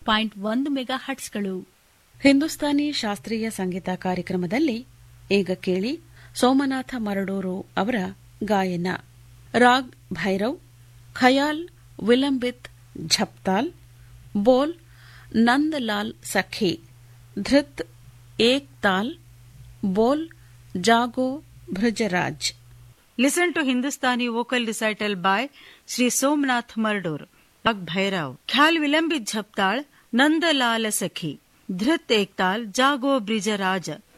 106.1 mega ಹರ್ಟ್ಸ್ಗಳು. Hindustani ಶಾಸ್ತ್ರೀಯ ಸಂಗೀತ ಕಾರ್ಯಕ್ರಮದಲ್ಲಿ ಈಗ ಕೇಳಿ ಸೋಮನಾಥ ಮರಡೂರು ಅವರ ಗಾಯನ. ರಾಗ್ ಭೈರವ್, ಖಯಾಲ್ ವಿಲಂಬಿತ್ ಝಪ್ತಾಲ್, ಬೋಲ್ ನಂದಲಾಲ್ ಸಖಿ, ಧೃತ್ ಏಕ್ ತಾಲ್, ಬೋಲ್ Jago ಭೃಜರಾಜ್. Listen to Hindustani vocal recital by Sri Somnath Mardur. Rag Bhairav, Khyal Vilambit Jhaptal, Nandalal Sakhi, Dhrit Ektal, Jago Brijaraj.